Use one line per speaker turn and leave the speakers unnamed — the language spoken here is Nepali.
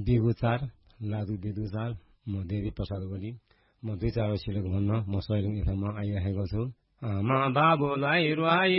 बिगु 4 लादु बिदु 4 म देवी प्रसाद ओली म 2 4 सिलेको भन्न म सैलुङ एफएममा आइरहेको छु आमा बाबुलाई रुवाई